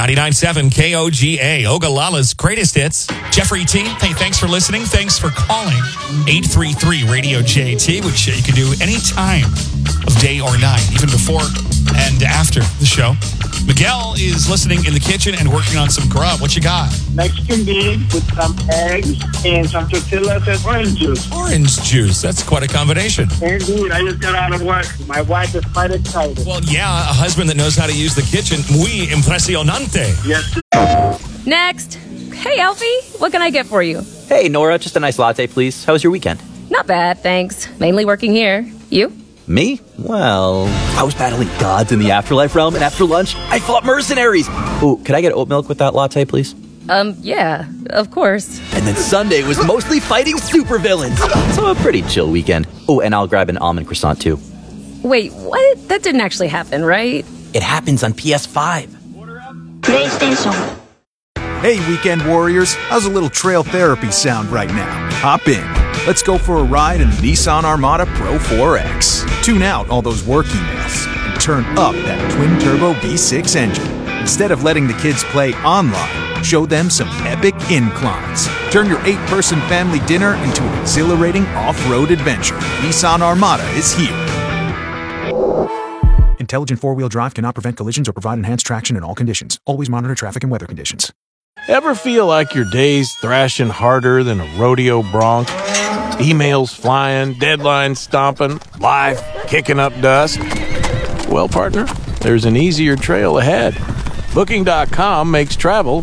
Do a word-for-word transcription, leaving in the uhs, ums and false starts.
ninety-nine point seven K O G A, Ogallala's greatest hits. Jeffrey T, hey, thanks for listening. Thanks for calling eight three three radio J T, which you can do any time of day or night, even before and after the show. Miguel is listening in the kitchen and working on some grub. What you got? Mexican beef with some eggs and some tortillas and orange juice. Orange juice. That's quite a combination. Indeed, I just got out of work. My wife is quite excited. Well, yeah, a husband that knows how to use the kitchen. Muy impresionante. Yes. Next. Hey, Alfie. What can I get for you? Hey, Nora. Just a nice latte, please. How was your weekend? Not bad, thanks. Mainly working here. You? Me? Well, I was battling gods in the afterlife realm, and after lunch, I fought mercenaries. Ooh, could I get oat milk with that latte, please? Um, yeah, of course. And then Sunday was mostly fighting supervillains. So a pretty chill weekend. Oh, and I'll grab an almond croissant, too. Wait, what? That didn't actually happen, right? It happens on P S five. PlayStation. Hey, weekend warriors, how's a little trail therapy sound right now? Hop in. Let's go for a ride in the Nissan Armada Pro four X. Tune out all those work emails and turn up that twin-turbo V six engine. Instead of letting the kids play online, show them some epic inclines. Turn your eight-person family dinner into an exhilarating off-road adventure. Nissan Armada is here. Intelligent four-wheel drive cannot prevent collisions or provide enhanced traction in all conditions. Always monitor traffic and weather conditions. Ever feel like your day's thrashing harder than a rodeo bronc? Emails flying, deadlines stomping, life kicking up dust? Well, partner, there's an easier trail ahead. Booking dot com makes travel